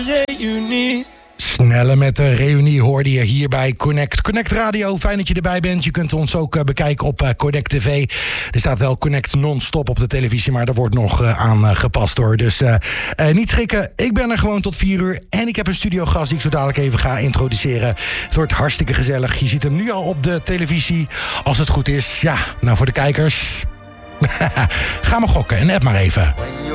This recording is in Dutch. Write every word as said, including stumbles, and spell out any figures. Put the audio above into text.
Reunie. Snelle met de reunie hoorde je hier bij Connect. Connect Radio, fijn dat je erbij bent. Je kunt ons ook uh, bekijken op uh, Connect T V. Er staat wel Connect non-stop op de televisie, maar daar wordt nog uh, aan uh, gepast hoor. Dus uh, uh, niet schrikken, ik ben er gewoon tot vier uur. En ik heb een studiogast die ik zo dadelijk even ga introduceren. Het wordt hartstikke gezellig. Je ziet hem nu al op de televisie, als het goed is. Ja, nou voor de kijkers. Ga maar gokken en app maar even.